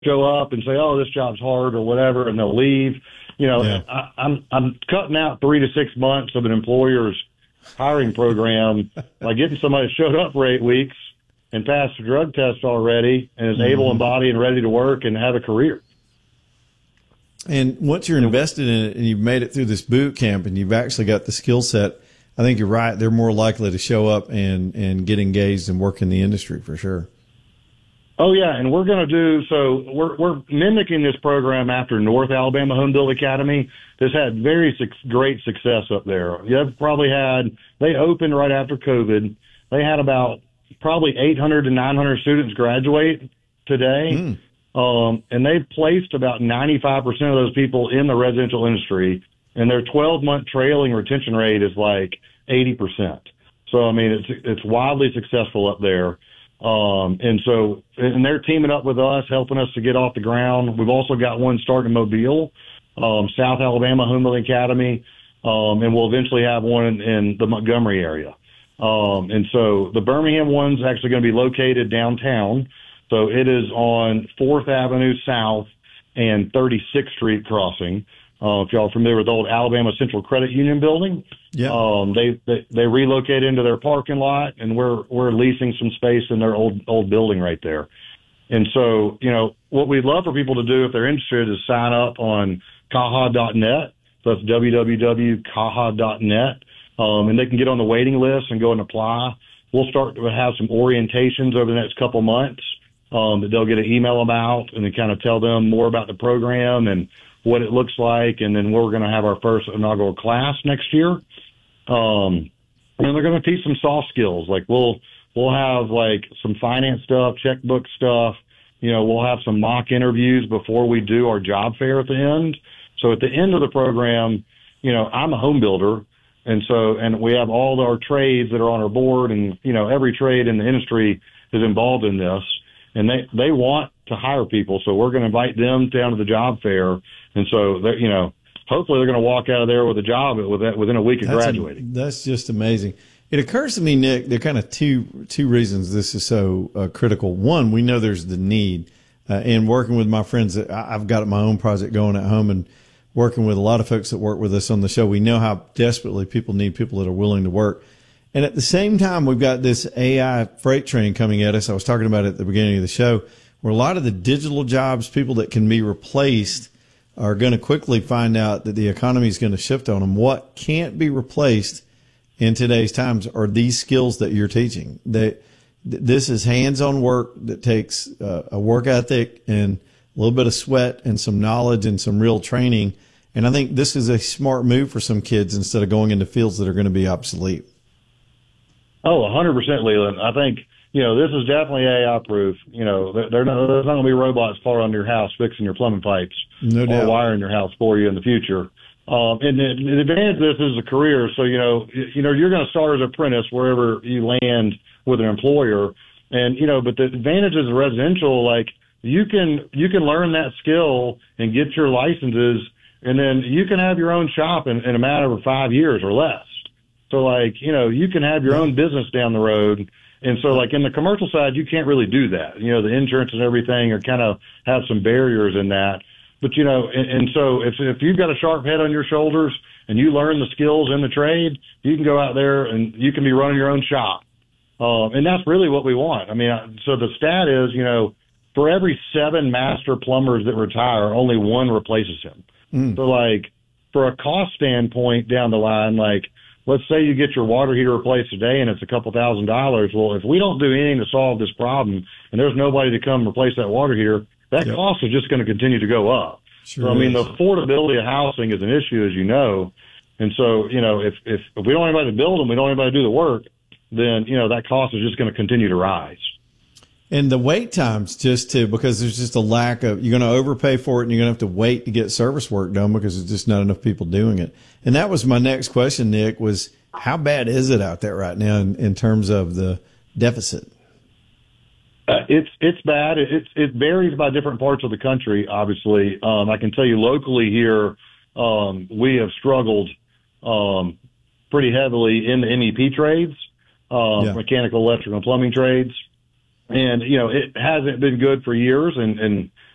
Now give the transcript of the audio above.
show up and say, "Oh, this job's hard" or whatever, and they'll leave. Yeah. I'm cutting out 3 to 6 months of an employer's hiring program by getting somebody that showed up for 8 weeks and passed the drug test already and is able and body and ready to work and have a career. And once you're invested in it and you've made it through this boot camp and you've actually got the skill set, I think you're right. They're more likely to show up and get engaged and work in the industry for sure. Oh yeah, and we're going to do so. We're mimicking this program after North Alabama Home Build Academy. This had great success up there. You've probably had. They opened right after COVID. They had about probably 800 to 900 students graduate today, and they placed about 95% of those people in the residential industry. And their 12-month trailing retention rate is like 80%. So I mean, it's wildly successful up there. And they're teaming up with us, helping us to get off the ground. We've also got one starting in Mobile, South Alabama Home Building Academy, and we'll eventually have one in the Montgomery area. And so the Birmingham one's actually going to be located downtown. So it is on 4th Avenue South and 36th Street crossing. If y'all are familiar with the old Alabama Central Credit Union building, they relocated into their parking lot, and we're leasing some space in their old building right there. And so, what we'd love for people to do if they're interested is sign up on CAHA.net. So that's www.caha.net. And they can get on the waiting list and go and apply. We'll start to have some orientations over the next couple months that they'll get an email about, and then kind of tell them more about the program and what it looks like. And then we're going to have our first inaugural class next year. And they're going to teach some soft skills. Like we'll have like some finance stuff, checkbook stuff. We'll have some mock interviews before we do our job fair at the end. So at the end of the program, I'm a home builder. And we have all our trades that are on our board, and, every trade in the industry is involved in this, and they want to hire people. So we're going to invite them down to the job fair. And so, hopefully they're going to walk out of there with a job within a week of graduating. That's just amazing. It occurs to me, Nick, there are kind of two reasons this is so critical. One, we know there's the need. And working with my friends, I've got my own project going at home, and working with a lot of folks that work with us on the show, we know how desperately people need people that are willing to work. And at the same time, we've got this AI freight train coming at us. I was talking about it at the beginning of the show, where a lot of the digital jobs, people that can be replaced, are going to quickly find out that the economy is going to shift on them. What can't be replaced in today's times are these skills that you're teaching. This is hands-on work that takes a work ethic and a little bit of sweat and some knowledge and some real training. And I think this is a smart move for some kids instead of going into fields that are going to be obsolete. Oh, 100%, Leland. I think, this is definitely AI proof. There's not going to be robots far under your house fixing your plumbing pipes or wiring your house for you in the future. And the advantage of this is a career. So, you're going to start as an apprentice wherever you land with an employer. And, but the advantages of residential, like you can learn that skill and get your licenses, and then you can have your own shop in a matter of 5 years or less. So you can have your own business down the road. And so in the commercial side, you can't really do that. The insurance and everything are kind of have some barriers in that. But, and so if you've got a sharp head on your shoulders and you learn the skills in the trade, you can go out there and you can be running your own shop. And that's really what we want. I mean, so the stat is, for every 7 master plumbers that retire, only 1 replaces him. So for a cost standpoint down the line, let's say you get your water heater replaced today and it's a couple $1,000s. Well, if we don't do anything to solve this problem and there's nobody to come replace that water heater, that cost is just going to continue to go up. Sure. So, the affordability of housing is an issue, as you know. And so, if we don't have anybody to build them, we don't have anybody to do the work, then, that cost is just going to continue to rise. And the wait times because there's just a lack of, you're going to overpay for it and you're going to have to wait to get service work done because there's just not enough people doing it. And that was my next question, Nick, was how bad is it out there right now in terms of the deficit? It's bad. It varies by different parts of the country, obviously. I can tell you locally here, we have struggled, pretty heavily in the MEP trades, mechanical, electrical, and plumbing trades. And, it hasn't been good for years. And